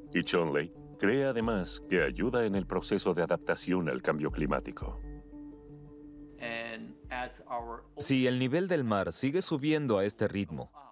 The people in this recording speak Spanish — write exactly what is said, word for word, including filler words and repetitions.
Y Chonley cree además que ayuda en el proceso de adaptación al cambio climático. Si el nivel del mar sigue subiendo a este ritmo